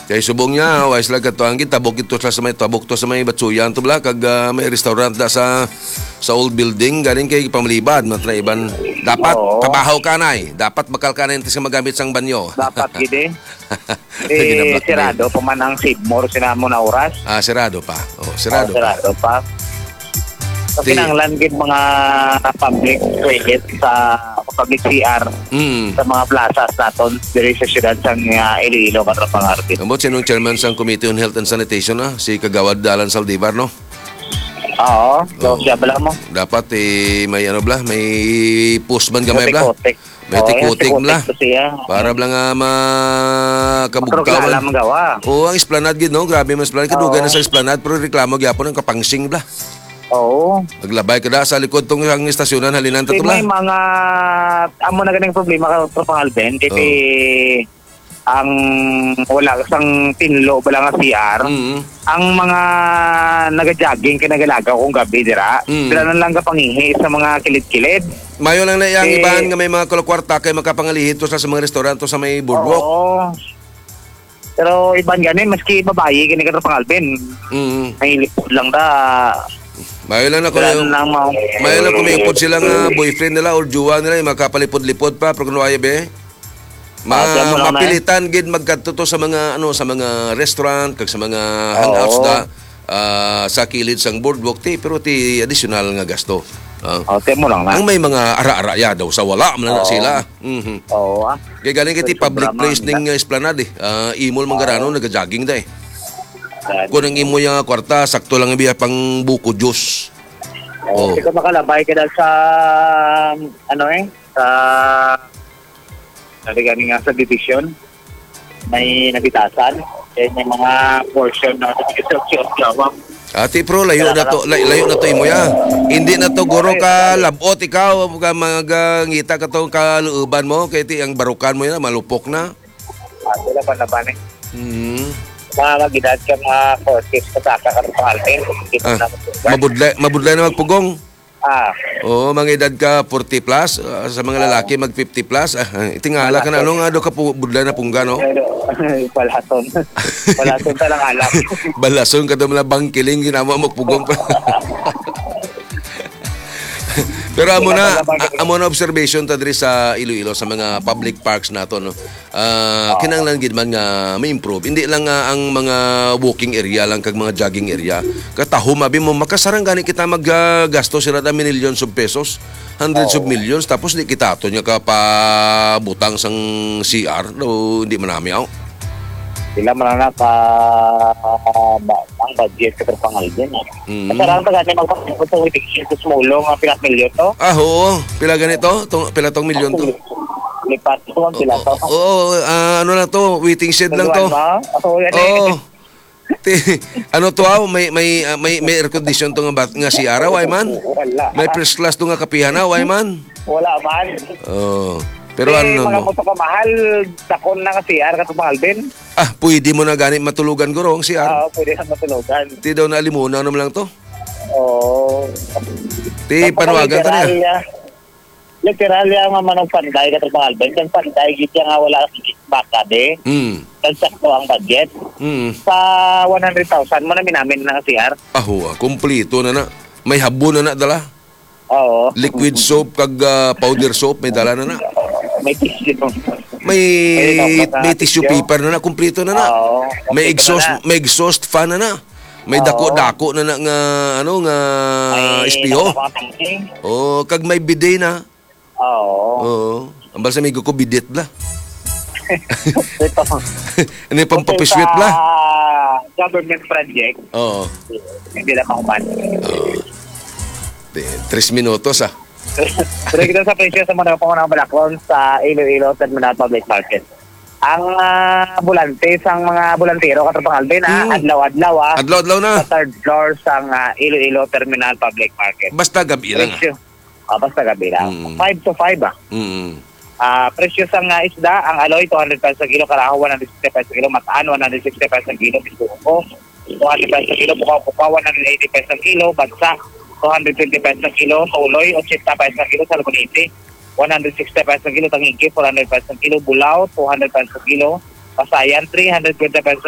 Kay subong niya, wais lang katuang tabok ito sa may tabok to sa may Batsuyan to bla kag may restaurant da sa old building galing kay pamalibad matra iban dapat kabahaw kanay, dapat bakal kanay sa magamit sang banyo. Dapat gid sirado pa man ang Sidmore sila mo na oras. Sirado pa. Sirado pa. So, kinanglan gid mga public toilet sa public CR sa mga plazas naton diri sa siyudad sang Iloilo Katrapangarpin. Ambot sinong chairman sang Committee on Health and Sanitation si Kagawad Dalan Saldivar no? Oo, siya bala mo. Dapat may may postman gamay bla. May tikutik bla. Para bla nga makabugkawan. Ang esplanade gid no, grabe man esplanade kadugan na sa esplanade pero reklamo gyapon ang kapangsing bla. Oo. Naglabay ka sa likod tong ang istasyonan halinan ta may mga amo na ganang problema ka Katrapangalben kasi ang wala sang tinlo bala nga CR. Ang mga naga-jogging kinagalaga kung gabi dira. Dira lang ka pangihi sa mga kilid-kilid. Mayo lang na yang ibahan nga may mga kwarta kay makapangalihit to sa mga restaurant sa may boardwalk. Oo. Pero iban gani maski babayi kini Katrapangalben. May lipod lang da. Mayo lang kung may upod silang boyfriend nila or jowa nila makapalipod-lipod pa pero kuno ay be. Mapilitan gid magkadto sa mga sa mga restaurant kag sa mga hangouts sa kilid sang boardwalk pero additional nga gasto. Temo lang na. Ang may mga ara-ara ya daw sa wala man na sila. Kay galing kiti public place ning esplanade imol manggarano nagajogging da Kung ang imo yung kwarta, sakto lang biya pang buko juice. Ikaw makalabay ka dahil sa sa division. May nabitasan. May mga portion na construction job. Ati pro, layo na to imo ya. Hindi na to guro ka labot ikaw ka mga ngita ka to kaluuban mo kay ti ang barukan mo yan malupok na. Wala pa laban mga gidad ka mga courses sa Katrapangalben. Mabudlay na magpugong. Mga edad ka 40 plus, sa mga lalaki mag 50 plus. Itingala ka na nga do ka budlay na pungga no. Balason. Balason ta lang alak. Balason ka daw na bangkiling ginama magpugong pa. Pero amo na observation ta diri sa Iloilo sa mga public parks nato no. Kinahanglan gid man nga ma-improve. Hindi lang ang mga walking area lang kag mga jogging area. Katahom abi mo makasarang gani kita maggasto sila ta millions of pesos, hundreds of millions tapos di kita ato nya ka pa butang sang CR do hindi manami aw. Sila man na ang budget Katrapangalben. Kasarang ta gani magpapit sa waiting sa smolo nga pila milyon to. Oo, pila ganito? Pila tong milyon to? Lipat to ang pila to. Ano na to? Waiting shed lang to. Ano to may air condition to nga si Ara way man. May first class to nga kapihan na way man. Wala man. Pero mga moto ka mahal takon na nga CR Katrapangalben. Pwede mo na gani matulugan guro ang CR. Pwede na matulugan. Ti daw na limunan naman lang to. Ti panawagan ta niya. Literal yang manong panday Katrapangalben kan panday gid nga wala baka de. Kan sakto ang budget. Sa 100,000 mo na minamin na CR. Kompleto na. May habon na dala. Liquid soap kag powder soap may dala na. May tissue. May tissue paper na kumpleto na. May exhaust fan na. May dako-dako na nga nga espiho. Kag may bidet na. Ambal sa migo ko bidet bla. Ano yung pampapiswit bla? Government project. Hindi lang makuman. 3 minutos Pero kita sa presyo sa mga pangunang balakon sa Iloilo Terminal Public Market. Ang bulante sang mga bulantero Katrapangalben adlaw-adlaw Adlaw-adlaw na. sa third floor sang Iloilo Terminal Public Market. Basta gabi lang. Basta gabi lang. 5 to 5 presyo sang isda, ang aloy 200 pesos ang kilo, karaho 160 pesos ang kilo, mataan 160 pesos ang kilo, bisuko 200 pesos ang kilo, pukaw 180 pesos ang kilo, bagsa 220 pesos ang kilo, tuloy 80 pesos ang kilo, salmonite 160 pesos ang kilo, tangigi 400 pesos ang kilo, bulaw 200 pesos ang kilo, pasayan 320 pesos